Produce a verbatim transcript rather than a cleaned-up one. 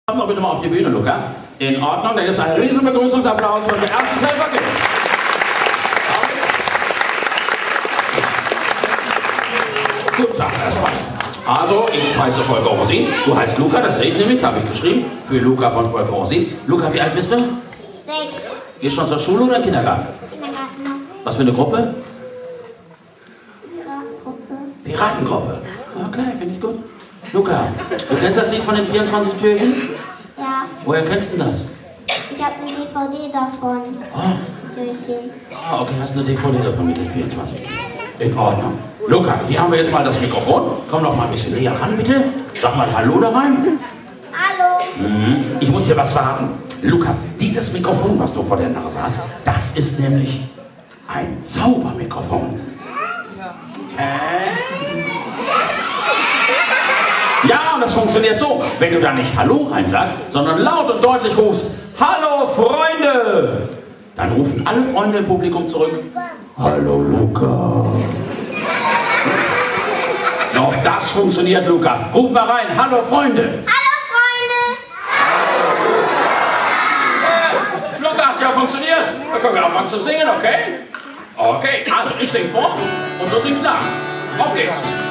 Komm doch bitte mal auf die Bühne, Luca. In Ordnung, da gibt es einen riesen Begrüßungsapplaus für unser erstes Helferkind. Guten Tag, erstmal. Also, ich heiße Volker Rossi. Du heißt Luca, das sehe ich nämlich, habe ich geschrieben. Für Luca von Volker Rossi. Luca, wie alt bist du? Sechs. Gehst du schon zur Schule oder Kindergarten? Kindergarten. Was für eine Gruppe? Piratengruppe. Piratengruppe. Okay, finde ich gut. Luca, du kennst das Lied von den vierundzwanzig Türchen? Ja, Woher kennst du das? ich habe eine D V D davon. Oh. Türchen. Ah, okay, hast eine D V D davon mit den vierundzwanzig Türchen. In Ordnung. Luca, hier haben wir jetzt mal das Mikrofon. Komm noch mal ein bisschen näher ran, bitte. Sag mal Hallo da rein. Hallo. Mhm. Ich muss dir was verraten. Luca, dieses Mikrofon, was du vor der Nase hast, das ist nämlich ein Zaubermikrofon. Hä? Ja, und das funktioniert so, wenn du da nicht Hallo rein sagst, sondern laut und deutlich rufst, Hallo Freunde! Dann rufen alle Freunde im Publikum zurück, Hallo Luca! Noch das funktioniert, Luca. Ruf mal rein, Hallo Freunde! Hallo Freunde. Äh, Luca hat ja funktioniert. Da können wir auch mal zu singen, okay? Okay, also ich sing vor und du singst nach. Auf geht's!